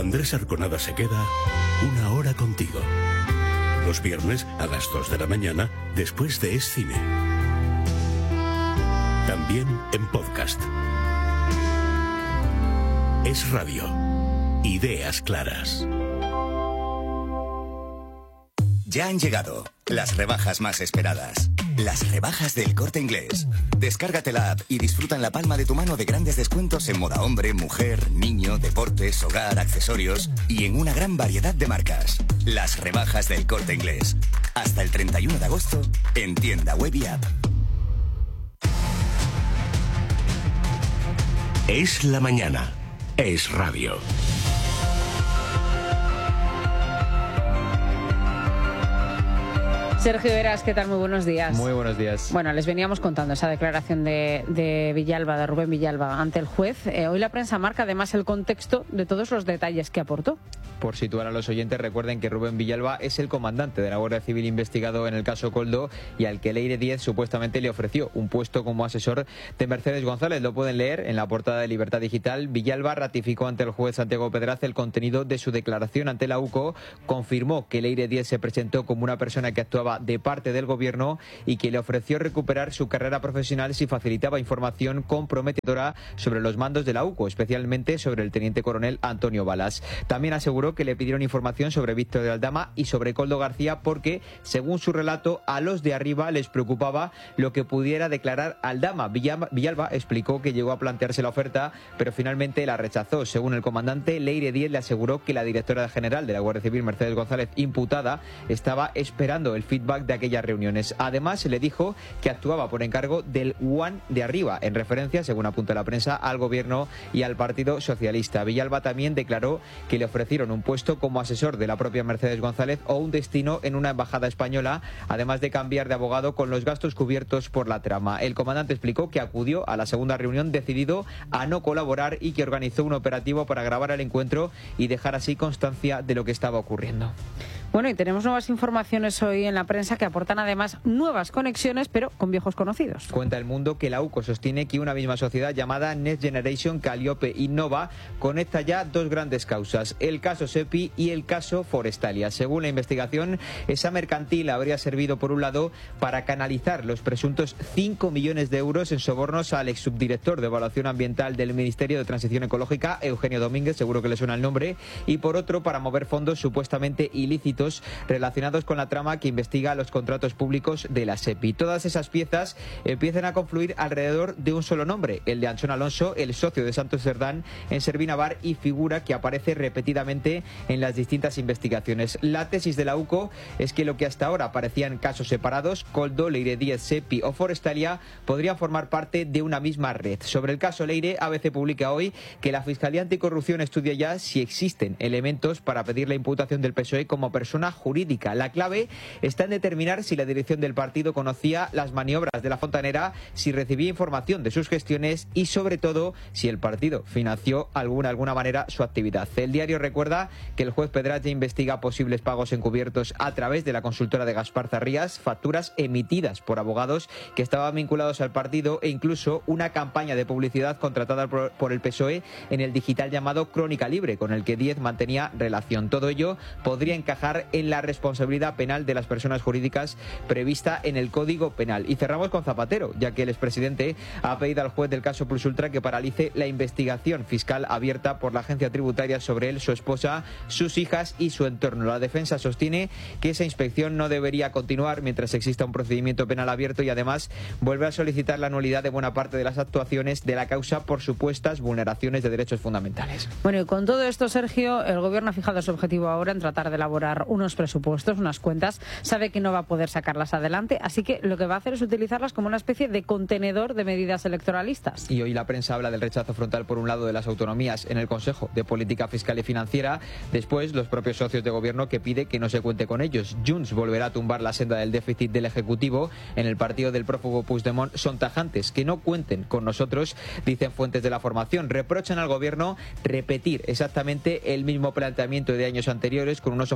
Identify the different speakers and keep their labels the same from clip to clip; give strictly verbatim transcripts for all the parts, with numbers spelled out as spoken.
Speaker 1: Andrés Arconada se queda una hora contigo. Los viernes a las dos de la mañana, después de Es Cine. También en podcast. Es Radio. Ideas claras.
Speaker 2: Ya han llegado las rebajas más esperadas. Las rebajas del Corte Inglés. Descárgate la app y disfruta en la palma de tu mano de grandes descuentos en moda hombre, mujer, niño, deportes, hogar, accesorios y en una gran variedad de marcas. Las rebajas del Corte Inglés. Hasta el treinta y uno de agosto en tienda web y app.
Speaker 1: Es la mañana. Es Radio.
Speaker 3: Sergio Heras, ¿qué tal? Muy buenos días.
Speaker 4: Muy buenos días.
Speaker 3: Bueno, les veníamos contando esa declaración de, de Villalba, de Rubén Villalba, ante el juez. Eh, hoy la prensa marca además el contexto de todos los detalles que aportó.
Speaker 4: Por situar a los oyentes, recuerden que Rubén Villalba es el comandante de la Guardia Civil investigado en el caso Koldo y al que Leire Díez supuestamente le ofreció un puesto como asesor de Mercedes González. Lo pueden leer en la portada de Libertad Digital. Villalba ratificó ante el juez Santiago Pedraz el contenido de su declaración ante la U C O, confirmó que Leire Díez se presentó como una persona que actuaba de parte del gobierno y que le ofreció recuperar su carrera profesional si facilitaba información comprometedora sobre los mandos de la U C O, especialmente sobre el teniente coronel Antonio Balas. También aseguró que le pidieron información sobre Víctor de Aldama y sobre Koldo García porque, según su relato, a los de arriba les preocupaba lo que pudiera declarar Aldama. Villalba explicó que llegó a plantearse la oferta, pero finalmente la rechazó. Según el comandante, Leire Díez le aseguró que la directora general de la Guardia Civil, Mercedes González, imputada, estaba esperando el feedback de aquellas reuniones. Además, le dijo que actuaba por encargo del One de arriba, en referencia, según apunta la prensa, al gobierno y al Partido Socialista. Villalba también declaró que le ofrecieron un puesto como asesor de la propia Mercedes González o un destino en una embajada española, además de cambiar de abogado con los gastos cubiertos por la trama. El comandante explicó que acudió a la segunda reunión decidido a no colaborar y que organizó un operativo para grabar el encuentro y dejar así constancia de lo que estaba ocurriendo.
Speaker 3: Bueno, y tenemos nuevas informaciones hoy en la prensa que aportan además nuevas conexiones, pero con viejos conocidos.
Speaker 4: Cuenta El Mundo que la U C O sostiene que una misma sociedad llamada Next Generation Calliope Innova conecta ya dos grandes causas, el caso SEPI y el caso Forestalia. Según la investigación, esa mercantil habría servido, por un lado, para canalizar los presuntos cinco millones de euros en sobornos al exsubdirector de Evaluación Ambiental del Ministerio de Transición Ecológica, Eugenio Domínguez, seguro que le suena el nombre, y por otro, para mover fondos supuestamente ilícitos relacionados con la trama que investiga los contratos públicos de la SEPI. Todas esas piezas empiezan a confluir alrededor de un solo nombre, el de Anchón Alonso, el socio de Santos Cerdán en Servinavar y figura que aparece repetidamente en las distintas investigaciones. La tesis de la U C O es que lo que hasta ahora parecían casos separados, Koldo, Leire Díez, SEPI o Forestalia, podrían formar parte de una misma red. Sobre el caso Leire, A B C publica hoy que la Fiscalía Anticorrupción estudia ya si existen elementos para pedir la imputación del P S O E como persona jurídica. La clave está en determinar si la dirección del partido conocía las maniobras de la Fontanera, si recibía información de sus gestiones y, sobre todo, si el partido financió alguna alguna manera su actividad. El diario recuerda que el juez Pedraz ya investiga posibles pagos encubiertos a través de la consultora de Gaspar Zarrías, facturas emitidas por abogados que estaban vinculados al partido e incluso una campaña de publicidad contratada por, por el P S O E en el digital llamado Crónica Libre, con el que Díez mantenía relación. Todo ello podría encajar en la responsabilidad penal de las personas jurídicas prevista en el Código Penal. Y cerramos con Zapatero, ya que el expresidente ha pedido al juez del caso Plus Ultra que paralice la investigación fiscal abierta por la agencia tributaria sobre él, su esposa, sus hijas y su entorno. La defensa sostiene que esa inspección no debería continuar mientras exista un procedimiento penal abierto y además vuelve a solicitar la nulidad de buena parte de las actuaciones de la causa por supuestas vulneraciones de derechos fundamentales.
Speaker 3: Bueno, y con todo esto, Sergio, el gobierno ha fijado su objetivo ahora en tratar de elaborar unos presupuestos, unas cuentas, sabe que no va a poder sacarlas adelante, así que lo que va a hacer es utilizarlas como una especie de contenedor de medidas electoralistas.
Speaker 4: Y hoy la prensa habla del rechazo frontal, por un lado, de las autonomías en el Consejo de Política Fiscal y Financiera, después los propios socios de gobierno que pide que no se cuente con ellos. Junts volverá a tumbar la senda del déficit del Ejecutivo. En el partido del prófugo Puigdemont son tajantes, que no cuenten con nosotros, dicen fuentes de la formación. Reprochan al gobierno repetir exactamente el mismo planteamiento de años anteriores con unos objetivos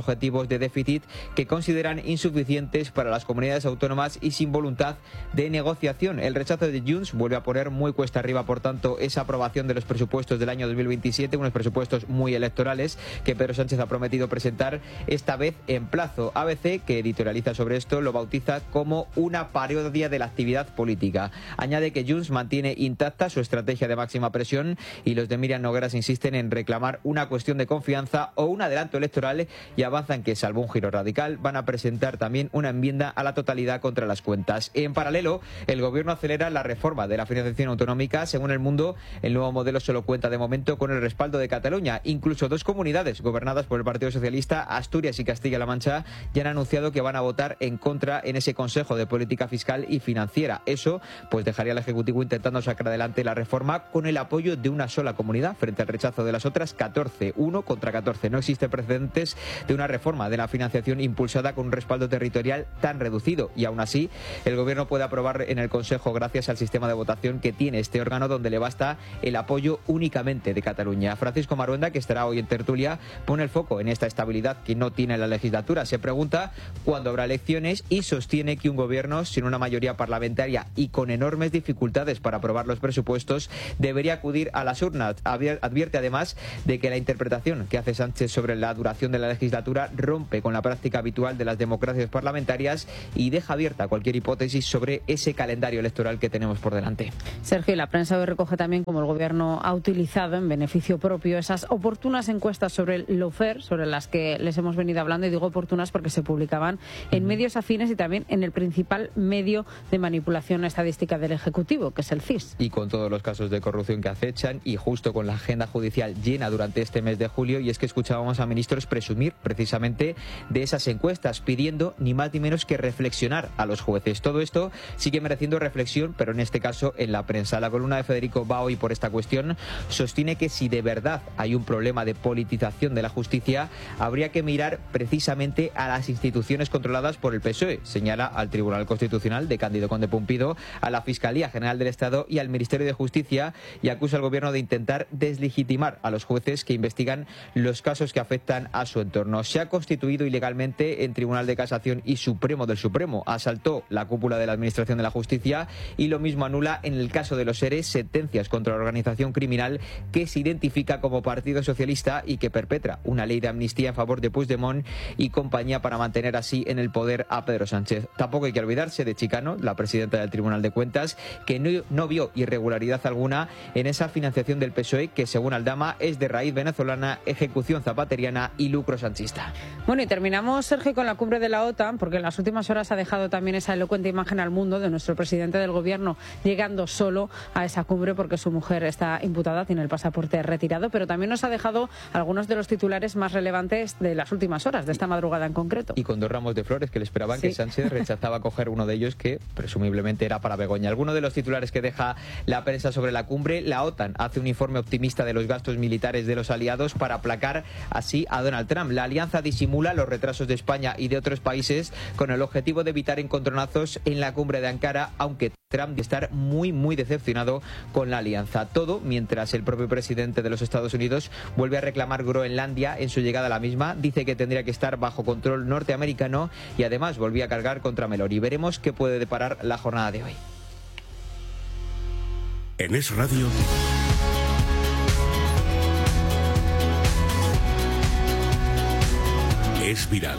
Speaker 4: objetivos de déficit que consideran insuficientes para las comunidades autónomas y sin voluntad de negociación. El rechazo de Junts vuelve a poner muy cuesta arriba, por tanto, esa aprobación de los presupuestos del año dos mil veintisiete, unos presupuestos muy electorales que Pedro Sánchez ha prometido presentar esta vez en plazo. A B C, que editorializa sobre esto, lo bautiza como una parodia de la actividad política. Añade que Junts mantiene intacta su estrategia de máxima presión y los de Miriam Nogueras insisten en reclamar una cuestión de confianza o un adelanto electoral y avanzan que, salvo un giro radical, van a presentar también una enmienda a la totalidad contra las cuentas. En paralelo, el Gobierno acelera la reforma de la financiación autonómica. Según El Mundo, el nuevo modelo solo cuenta de momento con el respaldo de Cataluña. Incluso dos comunidades gobernadas por el Partido Socialista, Asturias y Castilla-La Mancha, ya han anunciado que van a votar en contra en ese Consejo de Política Fiscal y Financiera. Eso pues dejaría al Ejecutivo intentando sacar adelante la reforma con el apoyo de una sola comunidad frente al rechazo de las otras catorce. Uno contra catorce. No existe precedentes de una reforma de la financiación impulsada con un respaldo territorial tan reducido, y aún así el Gobierno puede aprobar en el Consejo gracias al sistema de votación que tiene este órgano, donde le basta el apoyo únicamente de Cataluña. Francisco Maruenda, que estará hoy en tertulia, pone el foco en esta estabilidad que no tiene la legislatura. Se pregunta cuándo habrá elecciones y sostiene que un gobierno sin una mayoría parlamentaria y con enormes dificultades para aprobar los presupuestos debería acudir a las urnas. Advierte además de que la interpretación que hace Sánchez sobre la duración de la legislatura rompe con la práctica habitual de las democracias parlamentarias y deja abierta cualquier hipótesis sobre ese calendario electoral que tenemos por delante.
Speaker 3: Sergio, la prensa hoy recoge también cómo el Gobierno ha utilizado en beneficio propio esas oportunas encuestas sobre el lawfare, sobre las que les hemos venido hablando, y digo oportunas porque se publicaban en medios afines y también en el principal medio de manipulación estadística del Ejecutivo, que es el C I S.
Speaker 4: Y con todos los casos de corrupción que acechan y justo con la agenda judicial llena durante este mes de julio, y es que escuchábamos a ministros presumir precisamente de esas encuestas, pidiendo ni más ni menos que reflexionar a los jueces. Todo esto sigue mereciendo reflexión, pero en este caso en la prensa. La columna de Federico Baoy por esta cuestión sostiene que si de verdad hay un problema de politización de la justicia, habría que mirar precisamente a las instituciones controladas por el P S O E. Señala al Tribunal Constitucional de Cándido Conde Pumpido, a la Fiscalía General del Estado y al Ministerio de Justicia, y acusa al Gobierno de intentar deslegitimar a los jueces que investigan los casos que afectan a su entorno. Se ha constituido ilegalmente en Tribunal de Casación y Supremo del Supremo. Asaltó la cúpula de la Administración de la Justicia y lo mismo anula en el caso de los E R E sentencias contra la organización criminal que se identifica como Partido Socialista y que perpetra una ley de amnistía en favor de Puigdemont y compañía para mantener así en el poder a Pedro Sánchez. Tampoco hay que olvidarse de Chicano, la presidenta del Tribunal de Cuentas, que no, no vio irregularidad alguna en esa financiación del P S O E que, según Aldama, es de raíz venezolana, ejecución zapateriana y lucro sanchista.
Speaker 3: Bueno, y terminamos, Sergio, con la cumbre de la OTAN, porque en las últimas horas ha dejado también esa elocuente imagen al mundo de nuestro presidente del Gobierno llegando solo a esa cumbre porque su mujer está imputada, tiene el pasaporte retirado, pero también nos ha dejado algunos de los titulares más relevantes de las últimas horas, de esta madrugada en concreto.
Speaker 4: Y con dos ramos de flores que le esperaban, sí. Que Sánchez rechazaba coger uno de ellos, que presumiblemente era para Begoña. Algunos de los titulares que deja la prensa sobre la cumbre: la OTAN hace un informe optimista de los gastos militares de los aliados para aplacar así a Donald Trump. La alianza disimula los retrasos de España y de otros países con el objetivo de evitar encontronazos en la cumbre de Ankara, aunque Trump debe estar muy, muy decepcionado con la alianza. Todo mientras el propio presidente de los Estados Unidos vuelve a reclamar Groenlandia en su llegada a la misma. Dice que tendría que estar bajo control norteamericano y además volvía a cargar contra Meloni. Veremos qué puede deparar la jornada de hoy.
Speaker 1: En Es Radio. Es viral.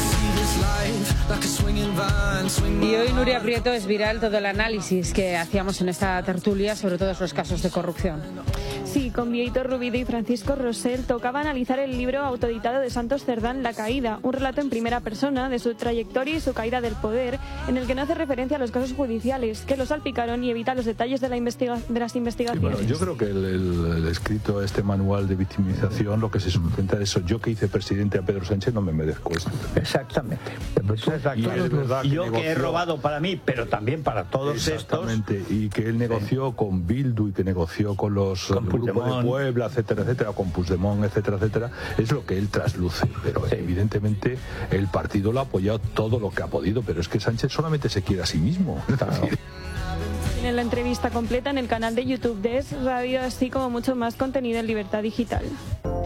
Speaker 3: Y hoy, Nuria Prieto, es viral todo el análisis que hacíamos en esta tertulia sobre todos los casos de corrupción.
Speaker 5: Sí, con Vieito Rubido y Francisco Rosell tocaba analizar el libro autoeditado de Santos Cerdán, La Caída, un relato en primera persona de su trayectoria y su caída del poder, en el que no hace referencia a los casos judiciales que lo salpicaron y evita los detalles de, la investiga de las investigaciones.
Speaker 6: Sí, bueno, yo creo que el, el, el escrito, este manual de victimización, lo que se sustenta es eso: yo que hice presidente a Pedro Sánchez no me merezco esto.
Speaker 7: Exactamente.
Speaker 6: Y es verdad que
Speaker 7: yo
Speaker 6: negoció,
Speaker 7: que he robado para mí, pero también para todos
Speaker 6: exactamente,
Speaker 7: estos.
Speaker 6: Y que él negoció sí. con Bildu y que negoció con los con grupos de Puebla, etcétera, etcétera, con Puigdemont, etcétera, etcétera, es lo que él trasluce. Pero sí. evidentemente el partido lo ha apoyado todo lo que ha podido, pero es que Sánchez solamente se quiere a sí mismo.
Speaker 5: Claro. Tienen la entrevista completa en el canal de YouTube de Es Radio, así como mucho más contenido en Libertad Digital.